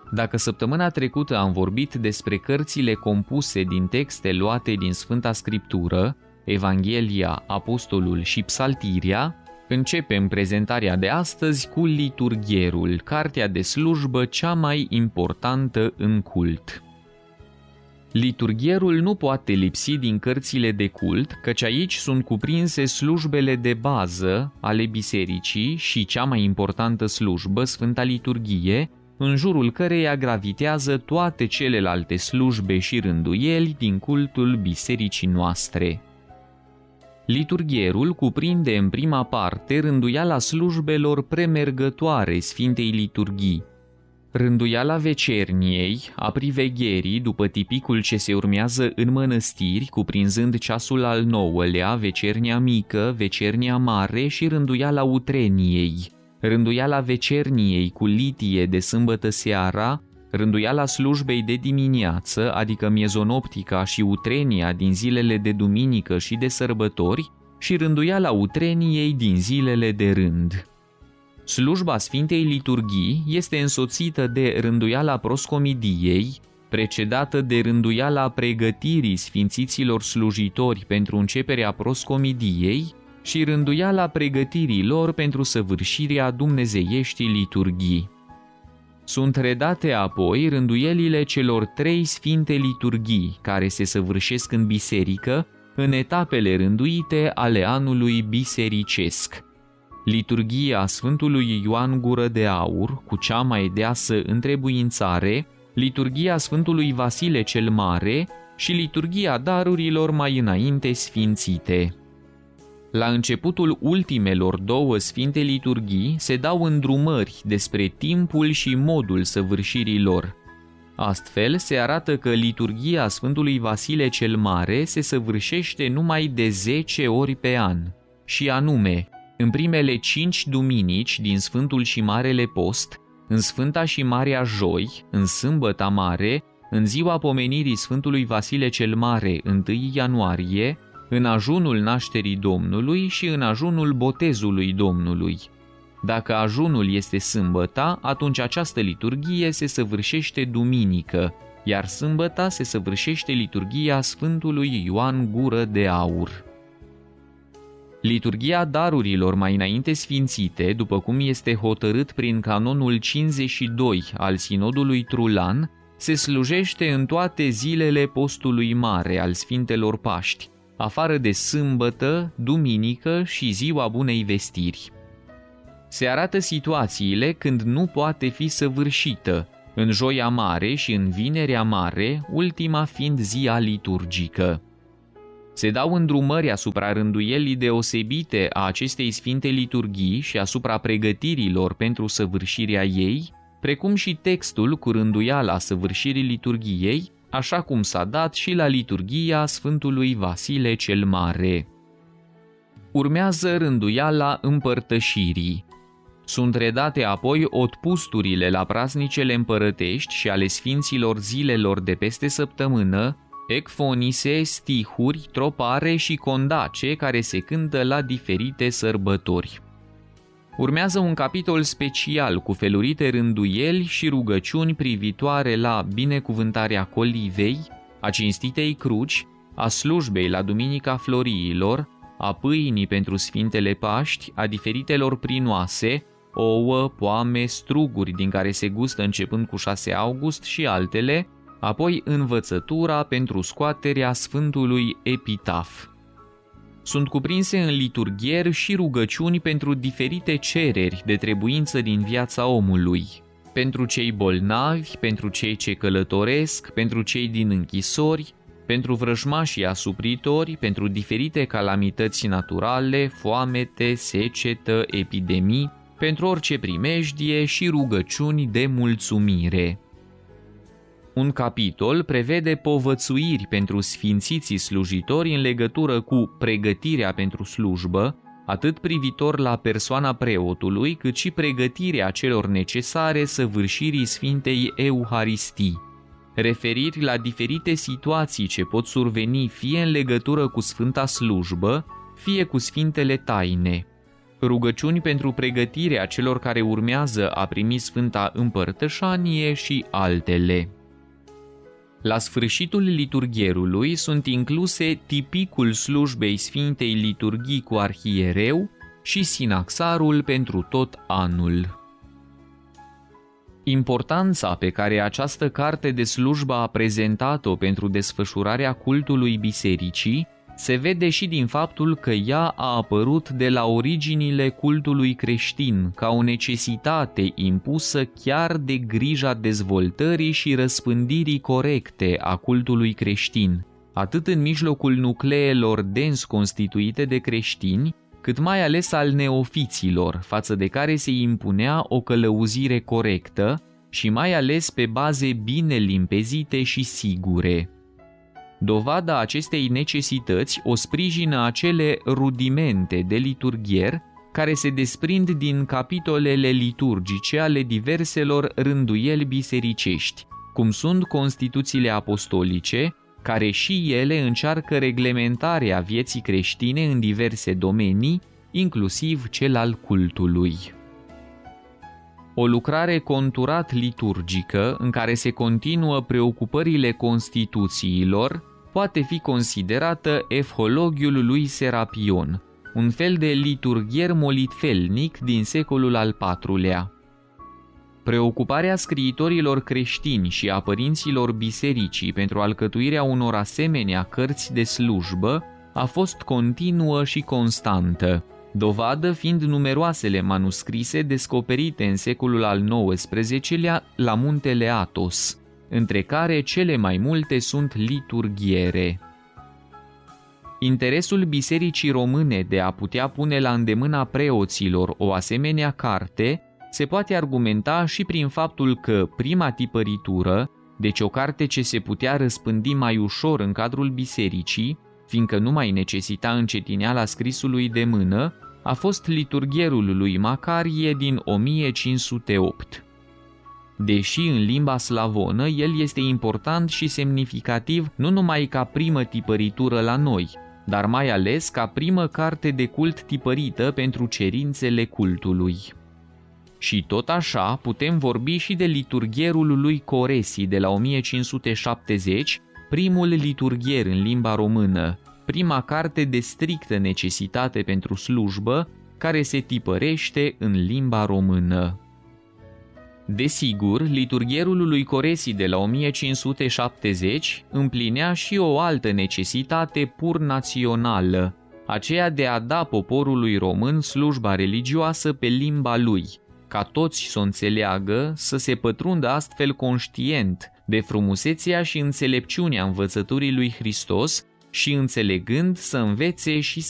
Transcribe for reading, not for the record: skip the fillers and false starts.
Dacă săptămâna trecută am vorbit despre cărțile compuse din texte luate din Sfânta Scriptură, Evanghelia, Apostolul și Psaltiria, începem prezentarea de astăzi cu liturghierul, cartea de slujbă cea mai importantă în cult. Liturghierul nu poate lipsi din cărțile de cult, căci aici sunt cuprinse slujbele de bază ale bisericii și cea mai importantă slujbă, Sfânta Liturghie, în jurul căreia gravitează toate celelalte slujbe și rânduieli din cultul bisericii noastre. Liturghierul cuprinde în prima parte rânduiala slujbelor premergătoare Sfintei Liturghii, rânduiala vecerniei, a privegherii după tipicul ce se urmează în mănăstiri, cuprinzând ceasul al 9-lea, vecernia mică, vecernia mare și rânduiala utreniei, rânduiala vecerniei cu litie de sâmbătă seara, rânduiala slujbei de dimineață, adică miezonoptica și utrenia din zilele de duminică și de sărbători, și rânduiala utreniei din zilele de rând. Slujba Sfintei Liturghii este însoțită de rânduiala proscomidiei, precedată de rânduiala pregătirii sfințiților slujitori pentru începerea proscomidiei și rânduiala pregătirii lor pentru săvârșirea dumnezeieștii liturghii. Sunt redate apoi rânduielile celor 3 Sfinte Liturghii care se săvârșesc în biserică în etapele rânduite ale anului bisericesc. Liturghia Sfântului Ioan Gură de Aur, cu cea mai deasă întrebuințare, liturghia Sfântului Vasile cel Mare și liturghia darurilor mai înainte sfințite. La începutul ultimelor 2 Sfinte Liturghii se dau îndrumări despre timpul și modul săvârșirii lor. Astfel se arată că liturghia Sfântului Vasile cel Mare se săvârșește numai de 10 ori pe an, și anume, în primele 5 duminici din Sfântul și Marele Post, în Sfânta și Marea Joi, în Sâmbăta Mare, în ziua pomenirii Sfântului Vasile cel Mare, 1 ianuarie, în ajunul nașterii Domnului și în ajunul botezului Domnului. Dacă ajunul este sâmbăta, atunci această liturghie se săvârșește duminică, iar sâmbăta se săvârșește liturghia Sfântului Ioan Gură de Aur. Liturghia darurilor mai înainte sfințite, după cum este hotărât prin canonul 52 al Sinodului Trulan, se slujește în toate zilele postului mare al Sfintelor Paști, afară de sâmbătă, duminică și ziua Bunei Vestiri. Se arată situațiile când nu poate fi săvârșită, în Joia Mare și în Vinerea Mare, ultima fiind ziua liturgică. Se dau îndrumări asupra rânduielii deosebite a acestei Sfinte Liturghii și asupra pregătirilor pentru săvârșirea ei, precum și textul cu rânduiala săvârșirii liturghiei, așa cum s-a dat și la liturghia Sfântului Vasile cel Mare. Urmează rânduiala împărtășirii. Sunt redate apoi otpusturile la praznicele împărătești și ale sfinților zilelor de peste săptămână, ecfonise, stihuri, tropare și condace care se cântă la diferite sărbători. Urmează un capitol special cu felurite rânduieli și rugăciuni privitoare la binecuvântarea colivei, a cinstitei cruci, a slujbei la Duminica Floriilor, a pâinii pentru Sfintele Paști, a diferitelor prinoase, ouă, poame, struguri din care se gustă începând cu 6 august și altele, apoi învățătura pentru scoaterea Sfântului Epitaf. Sunt cuprinse în liturghier și rugăciuni pentru diferite cereri de trebuință din viața omului, pentru cei bolnavi, pentru cei ce călătoresc, pentru cei din închisori, pentru vrăjmașii asupritori, pentru diferite calamități naturale, foamete, secetă, epidemii, pentru orice primejdie și rugăciuni de mulțumire. Un capitol prevede povățuiri pentru sfințiții slujitori în legătură cu pregătirea pentru slujbă, atât privitor la persoana preotului, cât și pregătirea celor necesare săvârșirii Sfintei Euharistii. Referiri la diferite situații ce pot surveni fie în legătură cu Sfânta Slujbă, fie cu Sfintele Taine. rugăciuni pentru pregătirea celor care urmează a primi Sfânta Împărtășanie și altele. La sfârșitul liturghierului sunt incluse tipicul slujbei Sfintei Liturghii cu arhiereu și sinaxarul pentru tot anul. Importanța pe care această carte de slujbă a prezentat-o pentru desfășurarea cultului bisericii se vede și din faptul că ea a apărut de la originile cultului creștin, ca o necesitate impusă chiar de grija dezvoltării și răspândirii corecte a cultului creștin, atât în mijlocul nucleelor dens constituite de creștini, cât mai ales al neofiților, față de care se impunea o călăuzire corectă și mai ales pe baze bine limpezite și sigure. Dovada acestei necesități o sprijină acele rudimente de liturghier care se desprind din capitolele liturgice ale diverselor rânduieli bisericești, cum sunt Constituțiile apostolice, care și ele încearcă reglementarea vieții creștine în diverse domenii, inclusiv cel al cultului. O lucrare conturat liturgică, în care se continuă preocupările Constituțiilor, poate fi considerată Efhologiul lui Serapion, un fel de liturghier molitfelnic din secolul al IV-lea. Preocuparea scriitorilor creștini și a părinților bisericii pentru alcătuirea unor asemenea cărți de slujbă a fost continuă și constantă, dovadă fiind numeroasele manuscrise descoperite în secolul al XIX-lea la muntele Athos, între care cele mai multe sunt liturghiere. Interesul Bisericii Române de a putea pune la îndemâna preoților o asemenea carte se poate argumenta și prin faptul că prima tipăritură, deci o carte ce se putea răspândi mai ușor în cadrul bisericii, fiindcă nu mai necesita încetineala scrisului de mână, a fost liturghierul lui Macarie din 1508. Deși în limba slavonă, el este important și semnificativ nu numai ca primă tipăritură la noi, dar mai ales ca primă carte de cult tipărită pentru cerințele cultului. Și tot așa putem vorbi și de liturghierul lui Coresi de la 1570, primul liturghier în limba română, prima carte de strictă necesitate pentru slujbă, care se tipărește în limba română. Desigur, liturghierul lui Coresi de la 1570 împlinea și o altă necesitate pur națională, aceea de a da poporului român slujba religioasă pe limba lui, ca toți să o înțeleagă, să se pătrundă astfel conștient de frumusețea și înțelepciunea învățăturii lui Hristos și înțelegând să învețe și